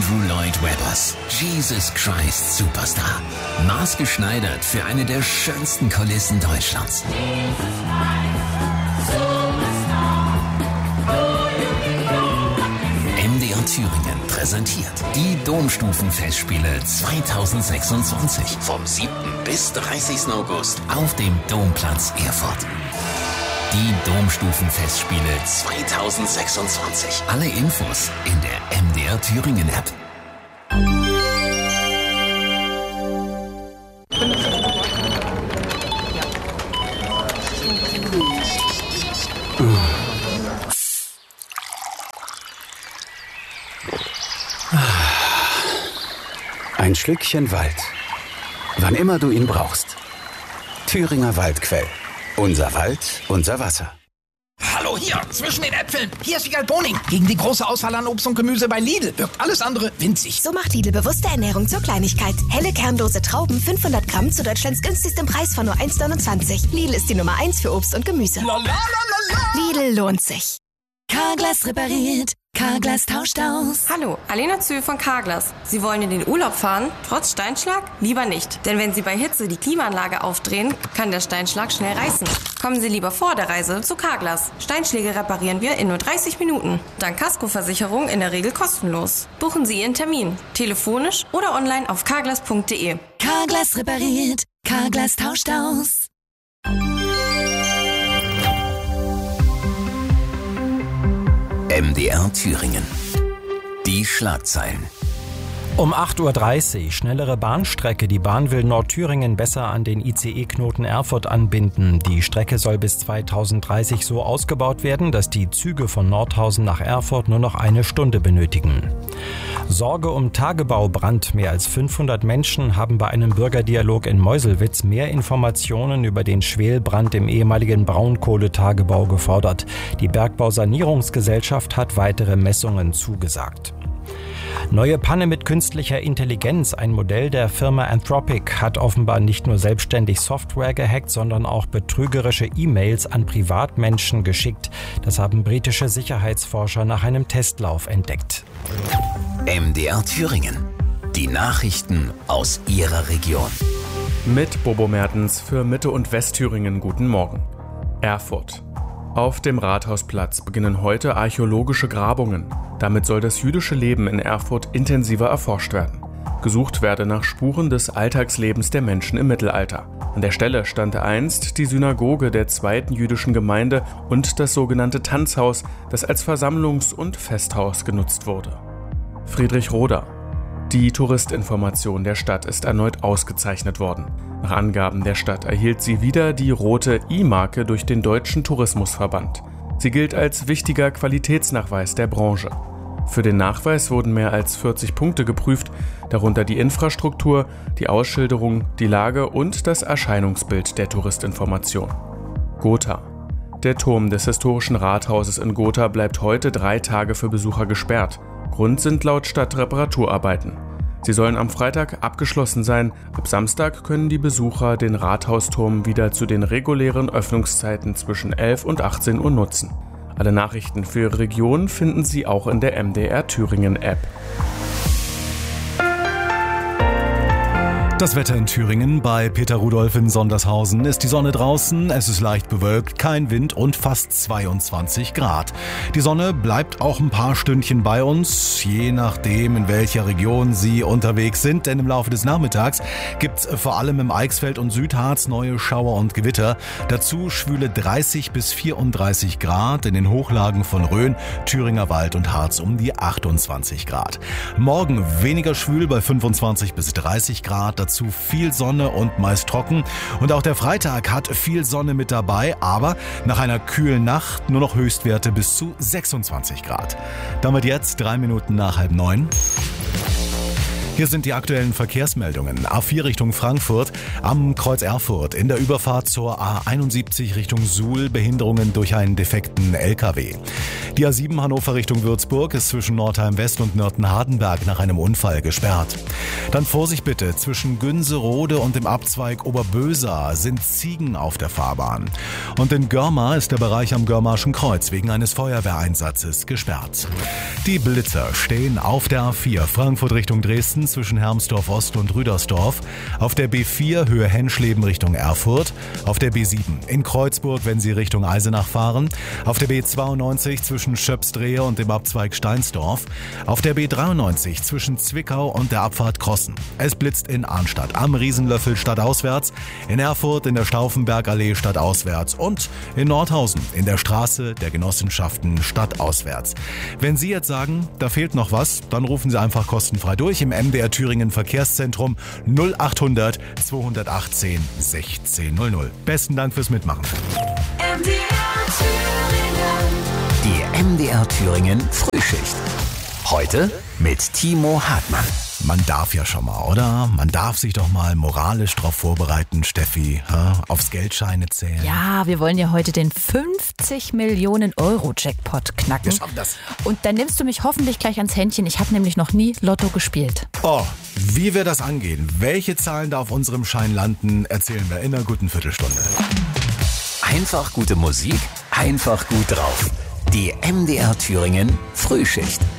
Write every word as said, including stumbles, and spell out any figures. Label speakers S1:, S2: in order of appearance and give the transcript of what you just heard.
S1: Andrew Lloyd Webbers. Jesus Christ Superstar. Maßgeschneidert für eine der schönsten Kulissen Deutschlands. M D R Thüringen präsentiert die Domstufenfestspiele zweitausendsechsundzwanzig. Vom siebten bis dreißigsten August auf dem Domplatz Erfurt. Die Domstufenfestspiele zweitausendsechsundzwanzig. Alle Infos in der M D R Thüringen App.
S2: Ein Schlückchen Wald. Wann immer du ihn brauchst. Thüringer Waldquell. Unser Wald, unser Wasser.
S3: Hallo hier, zwischen den Äpfeln. Hier ist Wiegald Boning. Gegen die große Auswahl an Obst und Gemüse bei Lidl wirkt alles andere winzig.
S4: So macht Lidl bewusste Ernährung zur Kleinigkeit. Helle kernlose Trauben, fünfhundert Gramm zu Deutschlands günstigstem Preis von nur eins Komma neunundzwanzig. Lidl ist die Nummer eins für Obst und Gemüse.
S3: La, la, la, la, la.
S4: Lidl lohnt sich.
S5: Carglass repariert. Carglass tauscht aus.
S6: Hallo, Alena Zühl von Carglass. Sie wollen in den Urlaub fahren, trotz Steinschlag? Lieber nicht. Denn wenn Sie bei Hitze die Klimaanlage aufdrehen, kann der Steinschlag schnell reißen. Kommen Sie lieber vor der Reise zu Carglass. Steinschläge reparieren wir in nur dreißig Minuten. Dank Kaskoversicherung in der Regel kostenlos. Buchen Sie Ihren Termin. Telefonisch oder online auf carglass punkt de.
S5: Carglass repariert. Carglass tauscht aus.
S1: M D R Thüringen. Die Schlagzeilen.
S7: Um acht Uhr dreißig, schnellere Bahnstrecke. Die Bahn will Nordthüringen besser an den I C E-Knoten Erfurt anbinden. Die Strecke soll bis zweitausenddreißig so ausgebaut werden, dass die Züge von Nordhausen nach Erfurt nur noch eine Stunde benötigen. Sorge um Tagebaubrand. Mehr als fünfhundert Menschen haben bei einem Bürgerdialog in Meuselwitz mehr Informationen über den Schwelbrand im ehemaligen Braunkohletagebau gefordert. Die Bergbausanierungsgesellschaft hat weitere Messungen zugesagt. Neue Panne mit künstlicher Intelligenz. Ein Modell der Firma Anthropic hat offenbar nicht nur selbstständig Software gehackt, sondern auch betrügerische E-Mails an Privatmenschen geschickt. Das haben britische Sicherheitsforscher nach einem Testlauf entdeckt.
S1: M D R Thüringen. Die Nachrichten aus Ihrer Region.
S8: Mit Bobo Mertens für Mitte- und Westthüringen guten Morgen. Erfurt. Auf dem Rathausplatz beginnen heute archäologische Grabungen. Damit soll das jüdische Leben in Erfurt intensiver erforscht werden. Gesucht werde nach Spuren des Alltagslebens der Menschen im Mittelalter. An der Stelle stand einst die Synagoge der zweiten jüdischen Gemeinde und das sogenannte Tanzhaus, das als Versammlungs- und Festhaus genutzt wurde. Friedrich Roda. Die Touristinformation der Stadt ist erneut ausgezeichnet worden. Nach Angaben der Stadt erhielt sie wieder die rote I-Marke durch den Deutschen Tourismusverband. Sie gilt als wichtiger Qualitätsnachweis der Branche. Für den Nachweis wurden mehr als vierzig Punkte geprüft, darunter die Infrastruktur, die Ausschilderung, die Lage und das Erscheinungsbild der Touristinformation. Gotha. Der Turm des historischen Rathauses in Gotha bleibt heute drei Tage für Besucher gesperrt. Grund sind laut Stadt Reparaturarbeiten. Sie sollen am Freitag abgeschlossen sein. Ab Samstag können die Besucher den Rathausturm wieder zu den regulären Öffnungszeiten zwischen elf und achtzehn Uhr nutzen. Alle Nachrichten für Ihre Region finden Sie auch in der M D R Thüringen App.
S9: Das Wetter in Thüringen bei Peter Rudolph in Sondershausen. Ist die Sonne draußen, es ist leicht bewölkt, kein Wind und fast zweiundzwanzig Grad. Die Sonne bleibt auch ein paar Stündchen bei uns, je nachdem in welcher Region Sie unterwegs sind. Denn im Laufe des Nachmittags gibt's vor allem im Eichsfeld und Südharz neue Schauer und Gewitter. Dazu schwüle dreißig bis vierunddreißig Grad, in den Hochlagen von Rhön, Thüringer Wald und Harz um die achtundzwanzig Grad. Morgen weniger schwül bei fünfundzwanzig bis dreißig Grad. Dazu viel Sonne und meist trocken. Und auch der Freitag hat viel Sonne mit dabei, aber nach einer kühlen Nacht nur noch Höchstwerte bis zu sechsundzwanzig Grad. Damit jetzt drei Minuten nach halb neun. Hier sind die aktuellen Verkehrsmeldungen. A vier Richtung Frankfurt, am Kreuz Erfurt. In der Überfahrt zur A einundsiebzig Richtung Suhl Behinderungen durch einen defekten L K W. Die A sieben Hannover Richtung Würzburg ist zwischen Nordheim West und Nörten-Hardenberg nach einem Unfall gesperrt. Dann Vorsicht bitte, zwischen Günserode und dem Abzweig Oberbösa sind Ziegen auf der Fahrbahn. Und in Görmar ist der Bereich am Görmarschen Kreuz wegen eines Feuerwehreinsatzes gesperrt. Die Blitzer stehen auf der A vier Frankfurt Richtung Dresden zwischen Hermsdorf Ost und Rüdersdorf, auf der B vier Höhe Henschleben Richtung Erfurt, auf der B sieben in Kreuzburg, wenn Sie Richtung Eisenach fahren, auf der B zweiundneunzig zwischen Schöpsdrehe und dem Abzweig Steinsdorf, auf der B dreiundneunzig zwischen Zwickau und der Abfahrt Krossen. Es blitzt in Arnstadt am Riesenlöffel stadtauswärts, in Erfurt in der Stauffenbergallee stadtauswärts und in Nordhausen in der Straße der Genossenschaften stadtauswärts. Wenn Sie jetzt sagen, da fehlt noch was, dann rufen Sie einfach kostenfrei durch im M D R Thüringen Verkehrszentrum null achthundert zweihundertachtzehn sechzehnhundert. Besten Dank fürs Mitmachen.
S1: M D R Thüringen. Die M D R Thüringen Frühschicht. Heute mit Timo Hartmann.
S9: Man darf ja schon mal, oder? Man darf sich doch mal moralisch darauf vorbereiten, Steffi, ja? Aufs Geldscheine zählen.
S10: Ja, wir wollen ja heute den fünfzig Millionen Euro Jackpot knacken.
S9: Wir schaffen das.
S10: Und dann nimmst du mich hoffentlich gleich ans Händchen. Ich habe nämlich noch nie Lotto gespielt.
S9: Oh, wie wir das angehen, welche Zahlen da auf unserem Schein landen, erzählen wir in einer guten Viertelstunde.
S1: Einfach gute Musik, einfach gut drauf. Die M D R Thüringen Frühschicht.